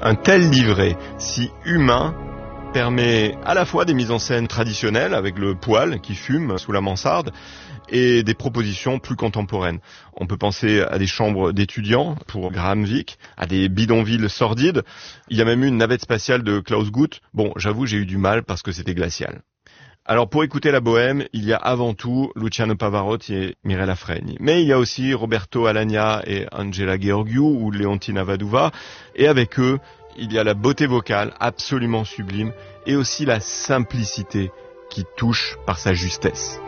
Un tel livret, si humain, permet à la fois des mises en scène traditionnelles avec le poêle qui fume sous la mansarde et des propositions plus contemporaines. On peut penser à des chambres d'étudiants pour Graham Vick, à des bidonvilles sordides. Il y a même eu une navette spatiale de Klaus Guth. Bon, j'avoue, j'ai eu du mal parce que c'était glacial. Alors pour écouter la bohème, il y a avant tout Luciano Pavarotti et Mirella Freni. Mais il y a aussi Roberto Alagna et Angela Gheorghiu ou Leontina Vaduva. Et avec eux, il y a la beauté vocale absolument sublime et aussi la simplicité qui touche par sa justesse.